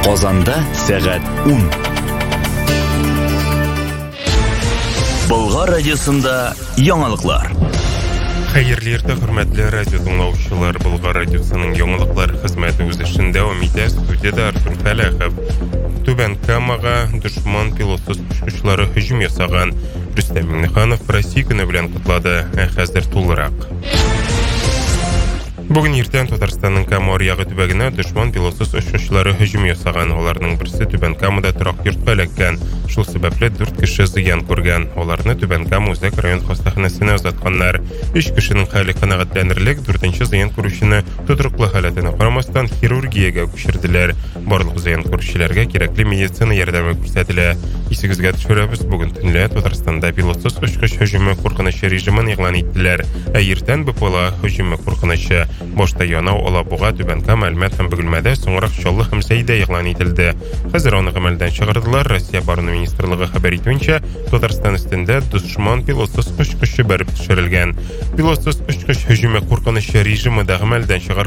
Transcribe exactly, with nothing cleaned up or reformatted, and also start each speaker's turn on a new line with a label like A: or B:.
A: Казанда сәгать ун. Болгар радиосында яңалыклар.
B: Хәерле иртә, хөрмәтле радио тыңлаучылар. Болгар радиосының яңалыклар хезмәте үз эшен дәвам итә. Студияда Артур Фәләхов. Түбән Камага дошман пилотсыз очкычлары һөҗүм ясаган. Рөстәм Миңнеханов Россия көне белән котлады. Ә хәзер тулырак. Бүген иртән Татарстанның Кама аръягы төбәгенә дошман пилотсыз очкычлары һөҗүм ясаган. Аларның берсе Түбән Камада торак йортка эләккән. Шул сәбәпле дүрт кеше зыян күргән. Аларны Түбән Кама үзәк район хастаханәсенә озатканнар. Өч кешенең хәле канәгатьләнерлек, дүртенче зыян күрүчене тотрыклы халәтенә карамастан хирургиягә күчерделәр. Барлык зыян күрүчеләргә кирәкле медицина ярдәме күрсәтелә. Исегезгә төшерәбез, бүген төнлә Татарстанда пилотсыз очкыч һөҗүме куркынычы режимын игълан иттеләр. Ә иртән БПЛА һөҗүме куркынычы Башта Янау, Алабуга, Түбән Кама, Әлмәт һәм Бөгелмәдә, соңрак Чаллы һәм Сәйдә игълан ителде. Хәзер аны гамәлдән чыгардылар. Россия Барыны министрлыгы хәбәр итүенчә, Татарстан өстендә дошман пилотсыз очкычы бәреп төшерелгән. Пилотсыз очкыч һөҗүме куркынычы режимы да гамәлдән чыгарылган.